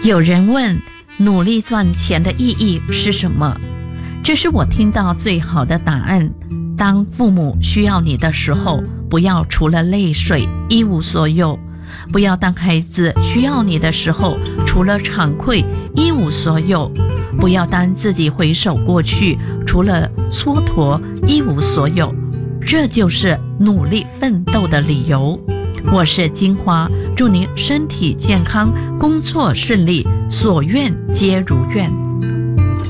有人问，努力赚钱的意义是什么？这是我听到最好的答案。当父母需要你的时候，不要除了泪水一无所有；不要当孩子需要你的时候，除了惭愧一无所有；不要当自己回首过去，除了蹉跎一无所有。这就是努力奋斗的理由。我是金花，祝您身体健康，工作顺利，所愿皆如愿。